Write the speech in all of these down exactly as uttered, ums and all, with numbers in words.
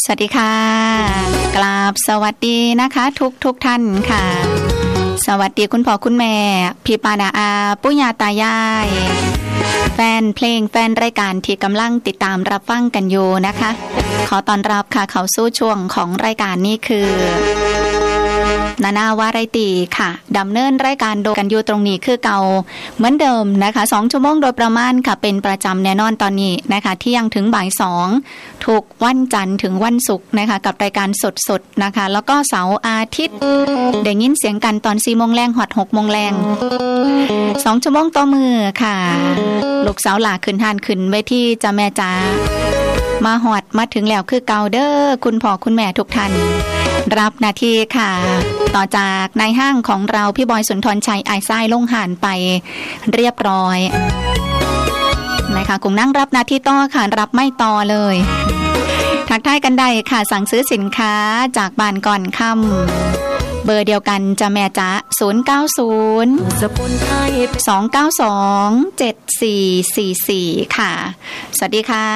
สวัสดีค่ะกราบสวัสดีนะคะทุกทุกท่านค่ะสวัสดีคุณพ่อคุณแม่พี่ปานาอาปุญญาตายายแฟนเพลงแฟนรายการที่กำลังติดตามรับฟังกันอยู่นะคะขอต้อนรับค่ะเข้าสู่ช่วงของรายการนี้คือนานาวาไรตีค่ะดำเนินรายการโดยกันอยู่ตรงนี้คือเก่าเหมือนเดิมนะคะสองชั่วโมงโดยประมาณค่ะเป็นประจำแน่นอนตอนนี้นะคะเที่ยงถึงบ่ายสองทุกวันจันทร์ถึงวันศุกร์นะคะกับรายการสดๆนะคะแล้วก็เสาร์อาทิตย์ได้ยินเสียงกันตอนสี่โมงแรงหอดหกโมงแรงสองชั่วโมงต่อมือค่ะลูกสาวหลาขึ้นหานขึ้นไว้ที่จ้าแม่จ้ามาหอดมาถึงแล้วคือเก่าเด้อคุณพ่อคุณแม่ทุกท่านรับหน้าที่ค่ะต่อจากนายห้างของเราพี่บอยสุนทรชัยไอซ้ายลงหานไปเรียบร้อยนะคะกุ้งนั่งรับหน้าที่ต่อค่ะรับไม่ต่อเลยทักทายกันได้ค่ะสั่งซื้อสินค้าจากบ้านก่อนค่ำเบอร์เดียวกันจะแม่จ๊ะศูนย์ เก้า ศูนย์ สอง เก้า สอง เจ็ด สี่ สี่ สี่ค่ะสวัสดีค่ะ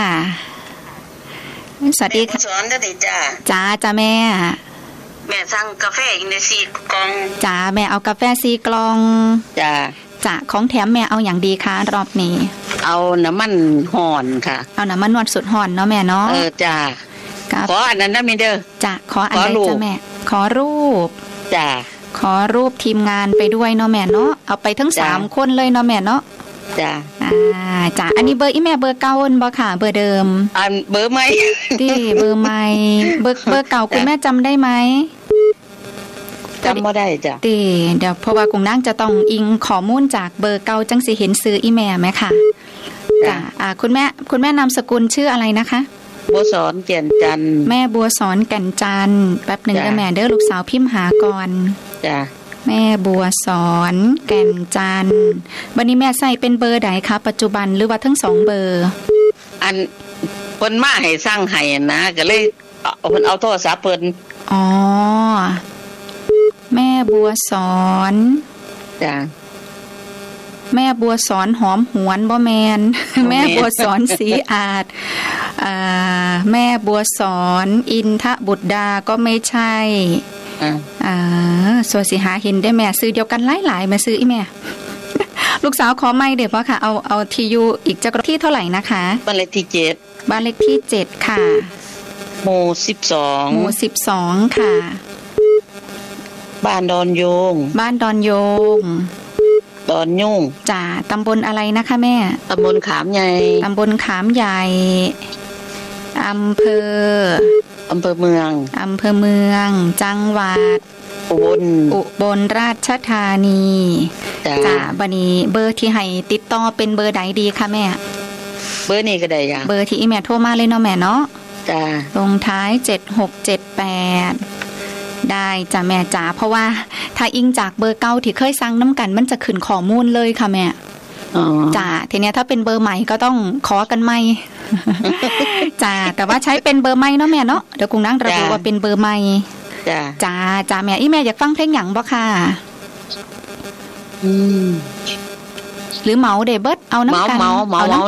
สวัสดีค่ะสอนได้จ้าจ้าจ้าแม่แม่สั่งกาแฟอีกในสี่กล่องจ้าแม่เอากาแฟสี่กล่องจ้าจ้าของแถมแม่เอาอย่างดีคะรอบนี้เอาน้ำมันห่อนค่ะเอาน้ำมันนวดสุดห่อนเนาะแม่เนาะเออจ้าขออันนั้นนะมิเด้อจ้าขออันใดจ้าแม่ขอรูปจ้าขอรูปทีมงานไปด้วยเนาะแม่เนาะเอาไปทั้งสามคนเลยเนาะแม่เนาะจ้าอ่าจ้าอันนี้เบอร์อีแม่เบอร์เก่าบ่ค่ะเบอร์เดิมอันเบอร์ใหม่ดิเบอร์ใหม่เบอร์เบอร์เก่าคุณแม่จำได้ไหมจำบ่ได้จ้ะติเดี๋ยวเพราะว่ากุ้งนางจะต้องอิงข้อมูลจากเบอร์เก่าจังสิเห็นซื้ออีแม่ไหมค่ะจ้ะอ่าคุณแม่คุณแม่นามสกุลชื่ออะไรนะคะบัวสอนแก่นจันทร์แม่บัวสอนแก่นจันทร์แป๊บหนึ่งเด้อแม่เด้อลูกสาวพิมพ์หาก่อนจ้ะแม่บัวสอนแก่นจันทร์บัดนี้แม่ใส่เป็นเบอร์ใดคะปัจจุบันหรือว่าทั้งสองเบอร์อันเพิ่นมาให้สร้างให้นะก็เลยเอาเพิ่นเอาโทรศัพท์เพิ่นอ๋อแม่บัวสอนจ้ะแม่บัวสอนหอมหวนบ่แมนแม่บัวสอนสีอาจอ่าแม่บัวสอนอินทบุตรดาก็ไม่ใช่อ่าอ่าส่วนสิหาเห็นได้แม่ซื้อเดียวกันหลายๆมาซื้ออีแม่ ลูกสาวขอไม่เดี๋ยวพ่อค่ะเอาเอาทียูอีกจักรที่เท่าไหร่นะคะบ้านเลขที่เจ็ดบ้านเลขที่เจ็ดค่ะหมู่สิบสองหมู่สิบสองค่ะบ้านดอนโยงบ้านดอนโยงดอนยุ่งจ้าตำบลอะไรนะคะแม่ตำบลขามใหญ่ตำบลขามใหญ่อำเภออำเภอเมืองอำเภอเมืองจังหวัดอุบลอุบลราชธานีจ้าบัดนี้เบอร์ที่ให้ติดต่อเป็นเบอร์ใดดีคะแม่เบอร์นี้ก็ได้จ้ะเบอร์ที่อีแม่โทรมาเลยเนาะแม่เนาะจ้าลงท้ายเจ็ดหกเจ็ดแปดได้จ้ะแม่จ๋าเพราะว่าถ้าอิงจากเบอร์เก่าที่เคยสั่งน้ำกันมันจะขึ้นข้อมูลเลยค่ะแม่อ๋อจ้าทีเนี้ยถ้าเป็นเบอร์ใหม่ก็ต้องขอกันใหม่ จ้าแต่ว่าใช้เป็นเบอร์ใหม่เนาะแม่เนาะเดี๋ยวกุ้งนั่งระบุว่าเป็นเบอร์ใหม่จ้าจ้าจ้าแม่อีแม่อยากฟังเพลงหยังบ่ค่ะอืมหรือเหมาเดเบิร์ดเอาน้ำกันเมาเมาเมา